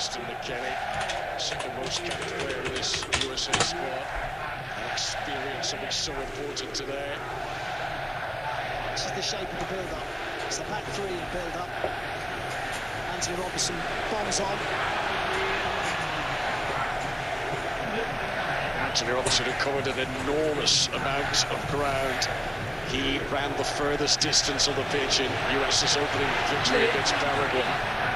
Weston McKennie, second most capped player in this USA squad. That experience will be so important today. This is the shape of the build-up. It's the back three in build-up. Anthony Robertson bombs on. Anthony Robertson had covered an enormous amount of ground. He ran the furthest distance on the pitch in US's opening victory against Paraguay.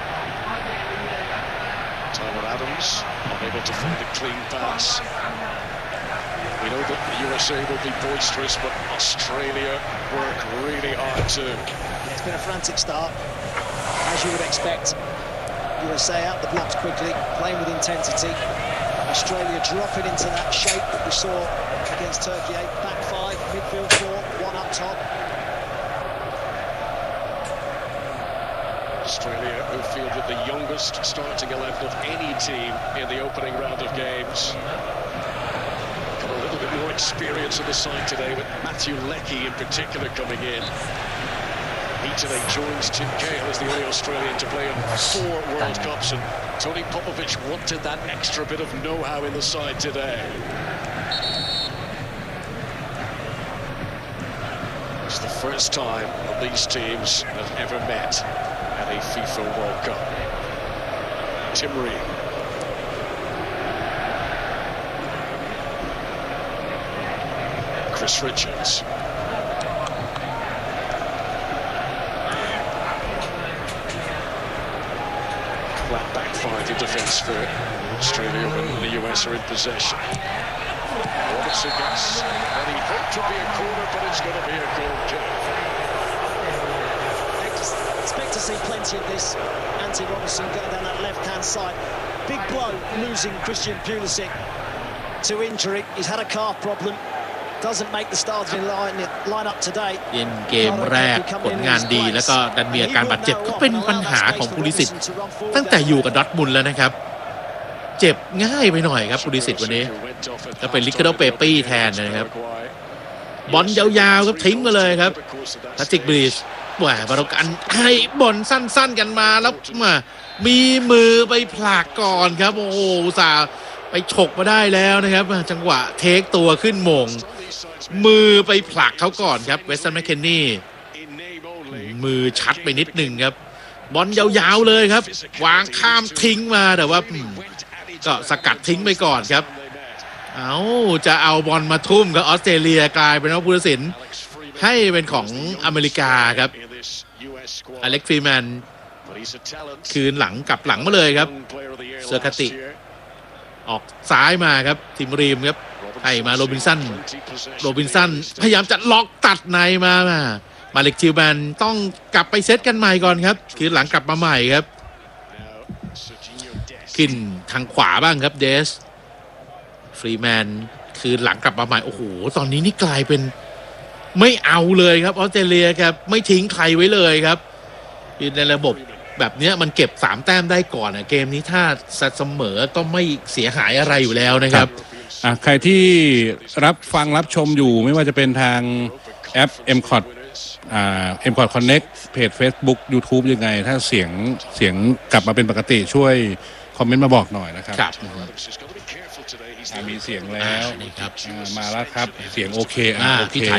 Tyler Adams unable to find a clean pass. We know that the USA will be boisterous, but Australia work really hard too. It's been a frantic start, as you would expect. USA out the blocks quickly, playing with intensity. Australia dropping into that shape that we saw against Turkey 8, back 5, midfield 4, 1 up top. Australia who fielded the youngest starting 11 of any team in the opening round of games. Got a little bit more experience on the side today, with Matthew Leckie in particular coming in. He today joins Tim Cahill as the only Australian to play in 4 World Cups, and Tony Popovic wanted that extra bit of know-how in the side today. It's the first time that these teams have ever met at a FIFA World Cup. Tim Ream. Chris Richards. Flat back 5 in defence for Australia when the US are in possession. Robertson gets what he hoped to be a corner, but it's going to be a goal kick. Expect to see plenty of this. Anthony Robertson going down that left-hand side. Big blow, losing Christian Pulisic to injury. He's had a calf problem. Doesn't make the starting line-up today. เล่นเกมแรกผลงานดีแล้วก็ดันมีอาการบาดเจ็บก็เป็นปัญหาของพูลิสิตตั้งแต่อยู่กับดอร์ทมุนด์แล้วนะครับเจ็บง่ายไปหน่อยครับพูลิสิตวันนี้ก็เป็นลิคาร์โด เปปี้แทนนะครับบอลยาวๆครับทิ้งมาเลยครับทัชจิกบริชแหวกบอลกันให้บอลสั้นๆกันมาแล้วมามีมือไปผลักก่อนครับโอ้โหอุตส่าห์ไปฉกมาได้แล้วนะครับจังหวะเทคตัวขึ้นมงมือไปผลักเขาก่อนครับเวสตันแมคเคนนี่มือชัดไปนิดหนึ่งครับบอลยาวๆเลยครับวางข้ามทิ้งมาแต่ว่าก็สกัดทิ้งไปก่อนครับจะเอาบอลมาทุ่มกับออสเตรเลียกลายเป็นว่าผู้ตัดสินให้เป็นของอเมริกาครับอเล็กซ์ฟรีแมนคืนหลังกลับหลังมาเลยครับเซอร์คาติออกซ้ายมาครับทีมรีมครับให้มาโรบินสันพยายามจะล็อกตัดในมาเล็กทิวแมนต้องกลับไปเซตกันใหม่ก่อนครับคืนหลังกลับมาใหม่ครับขึ้นทางขวาบ้างครับเดสฟรีแมนคืนหลังกลับมาใหม่โอ้โหตอนนี้นี่กลายเป็นไม่เอาเลยครับออสเตรเลียครับไม่ทิ้งใครไว้เลยครับในระบบแบบนี้มันเก็บ3แต้มได้ก่อนเกมนี้ถ้าเสมอก็ไม่เสียหายอะไรอยู่แล้วนะครับใครที่รับชมอยู่ไม่ว่าจะเป็นทางแอป MCOT MCOT Connect เพจ Facebook YouTube ยังไงถ้าเสียงกลับมาเป็นปกติช่วยคอมเมนต์มาบอกหน่อยนะครับมีเสียงแล้วมาแล้วครับเสียงโอเค